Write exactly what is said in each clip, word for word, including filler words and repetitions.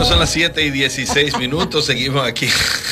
Bueno, son las siete y dieciséis minutos, seguimos aquí.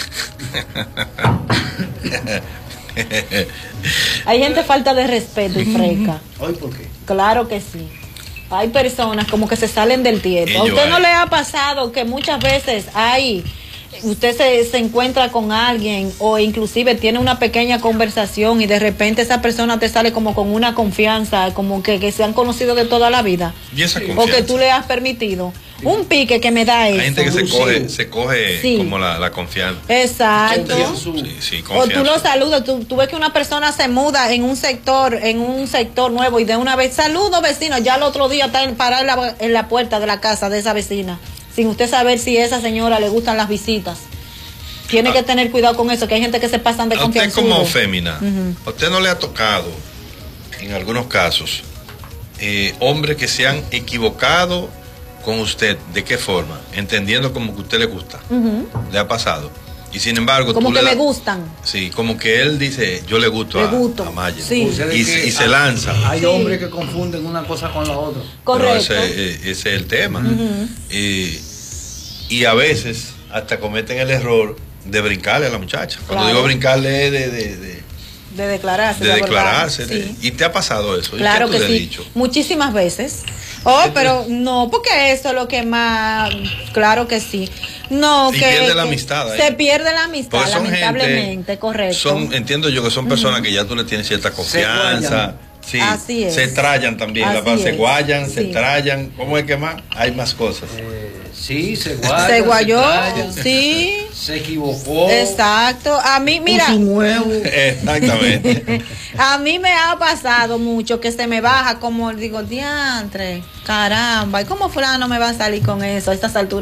Hay gente falta de respeto y fresca. ¿Hoy por qué? Claro que sí. Hay personas como que se salen del tiempo. ¿A usted no le ha pasado que muchas veces hay, usted se, se encuentra con alguien o inclusive tiene una pequeña conversación y de repente esa persona te sale como con una confianza, como que, que se han conocido de toda la vida? ¿Y esa confianza? O que tú le has permitido. Un pique que me da eso. Hay gente que se coge, se coge sí. como la, la confianza. Exacto. Sí, sí, o tú lo saludas, tú, tú ves que una persona se muda en un sector, en un sector nuevo y de una vez, saludo vecino, ya el otro día está parado en la, en la puerta de la casa de esa vecina, sin usted saber si a esa señora le gustan las visitas. Tiene ah, que tener cuidado con eso, que hay gente que se pasan de confianza. Usted como fémina, uh-huh. ¿a usted no le ha tocado, en algunos casos, eh, hombres que se han equivocado con usted? ¿De qué forma? Entendiendo como que a usted le gusta. Uh-huh. ¿Le ha pasado? Y sin embargo... Como tú que le me da... gusting. Sí, como que él dice, yo le gusto le a, gusto. a Maya. Sí. Y, y se lanza. Hay sí. hombres que confunden una cosa con la otra. Correcto. Pero ese, ese es el tema. Uh-huh. y, y a veces hasta cometen el error de brincarle a la muchacha. Cuando claro. digo brincarle es de... de, de De declararse. De, de declararse. Sí. De, ¿Y te ha pasado eso? Claro que sí. Dicho? Muchísimas veces. Oh, pero no, porque eso es lo que más... Claro que sí. No, y que... pierde la amistad. Se ahí. pierde la amistad, lamentablemente, gente, correcto. Son, entiendo yo que son personas uh-huh. que ya tú le tienes cierta confianza. Sí, así es. Se trayan también, así la, se guayan, sí. se trayan. ¿Cómo es que más? Hay más cosas. Eh, sí, se guayan. Se guayó, se trayan, sí. Se equivocó. Exacto. A mí, mira. Puso un huevo. Exactamente. A mí me ha pasado mucho que se me baja como, digo, diantre, caramba, ¿y cómo fulano me va a salir con eso a estas alturas?